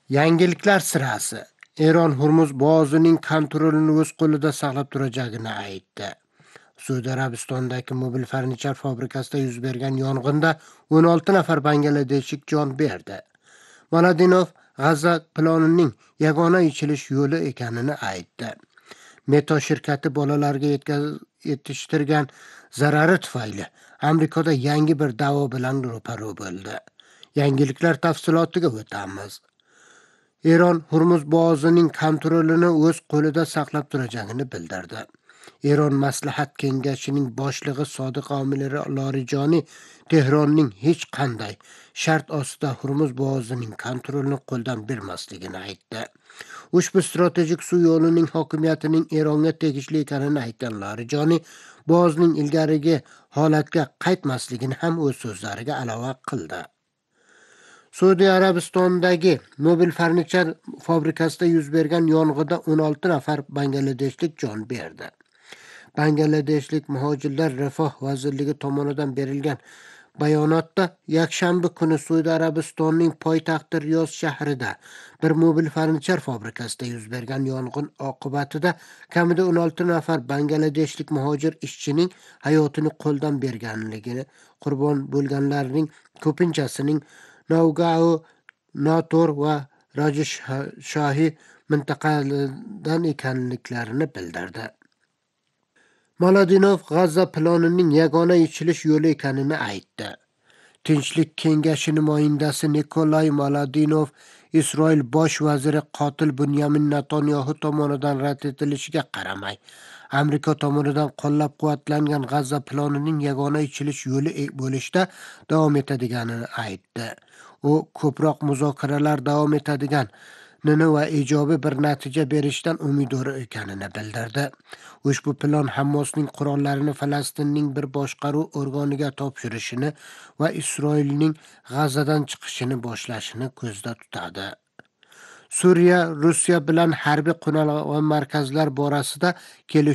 Yangiliklar sirasi. Eron Hormuz bo'g'ozining kontrolini o'z qo'lida saqlab turajagini aytdi. Saudiya Arabistonidagi mobil furnichar fabrikasida yuz bergan yong'inda 16 nafar bangladeshlik jon berdi. Maladinov G'azza planining yagona ichilish yo'li ekanini aytdi. Meto shirkati bolalarga yetishtirgan zarari tufayli Amerikada yangi bir da'vo bilan ro'para bo'ldi. Yangiliklar tafsilotiga o'tamiz. Eron Hormuz bo'g'ozining kontrolini o'z qo'lida saqlab turajagini bildirdi. Eron maslahat kengashining boshlig'i Sodiq Lorijoniy Tehronning hech qanday shart ostida Hormuz bo'g'ozining kontrolini qo'ldan bermasligini aytdi. Ushbu strategik suv yo'lining hokimiyatining Eronga tegishli ekanini aytgan Lorijoniy bo'g'ozning ilgarigi holatga qaytmasligini ham o'z so'zlariga ilova qildi. Saudiya Arabistonidagi mobil furnichar fabrikasida yuz bergan yong'inda 16 nafar bangladeshlik jon berdi. Bangladeshlik muhojirlar Rifoh vazirligi tomonidan berilgan bayonotda yakshanba kuni Saudiya Arabistonining poytaxti Riyod shahrida bir mobil furnichar fabrikasida yuz bergan yong'in oqibatida kamida 16 nafar bangladeshlik muhojir ishchining hayotini qo'ldan berganligini, qurbon bo'lganlarning ko'pinchasining Navgao, Notor va Rajshahi mintaqalaridan ekanliklarini bildirdi. Maladinov G'azza planining yagona ichilish yo'li ekanini aytdi. Tinchlik kengashi nimoyandasi Nikolay Maladinov Isroil bosh vaziri qotil Binyamin Netanyahu tomonidan rad etilishiga qaramay, Amerika tomonidan qo'llab-quvvatlangan G'azza planining yagona ichilish yo'li bo'lishda davom etadiganini aytdi. U ko'proq muzokaralar davom etadiganini va ijobiy bir natija berishdan umidvor ekanini bildirdi. Ushbu plan Hamasning qurollarini Falastinning bir boshqaruv organiga topshirishini va Isroilning G'azzadan chiqishini boshlashini ko'zda tutadi. Suriya Rossiya bilan harbiy qo'nalg'on markazlar borasida